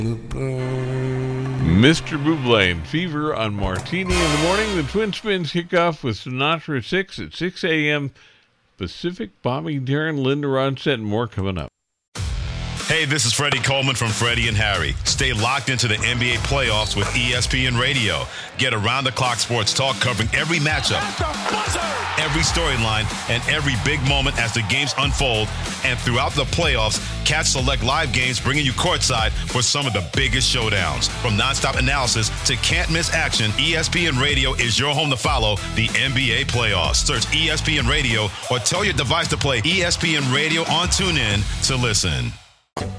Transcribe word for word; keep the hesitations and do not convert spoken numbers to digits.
Mister Bublé and Fever on Martini in the morning. The Twin Spins kick off with Sinatra six at six a.m. Pacific. Bobby Darin, Linda Ronstadt, and more coming up. Hey, this is Freddie Coleman from Freddie and Harry. Stay locked into the N B A playoffs with E S P N Radio. Get around-the-clock sports talk covering every matchup, every storyline, and every big moment as the games unfold. And throughout the playoffs, catch select live games bringing you courtside for some of the biggest showdowns. From nonstop analysis to can't-miss action, E S P N Radio is your home to follow the N B A playoffs. Search E S P N Radio or tell your device to play E S P N Radio on TuneIn to listen.